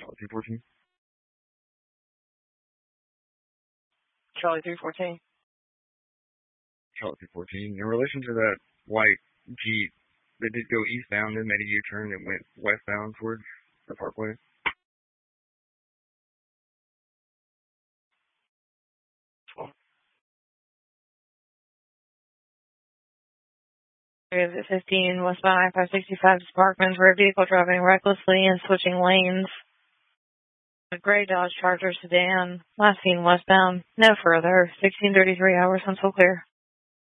Charlie 314. Charlie 314. Charlie 314. In relation to that white Jeep that did go eastbound and made a U-turn and went westbound towards the parkway. Exit 15, westbound I-565 to Sparkman's rear vehicle driving recklessly and switching lanes. A gray Dodge Charger sedan, last seen westbound, no further, 1633 hours until clear.